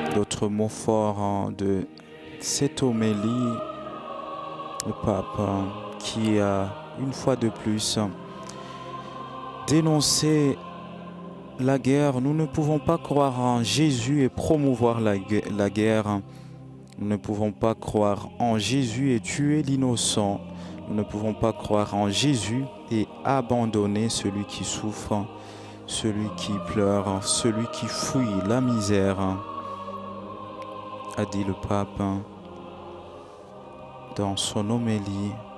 D'autres mots forts de cette homélie, le pape qui a une fois de plus dénoncé la guerre. Nous ne pouvons pas croire en Jésus et promouvoir la guerre. Nous ne pouvons pas croire en Jésus et tuer l'innocent. Nous ne pouvons pas croire en Jésus et abandonner celui qui souffre, celui qui pleure, celui qui fuit la misère, a dit le pape dans son homélie.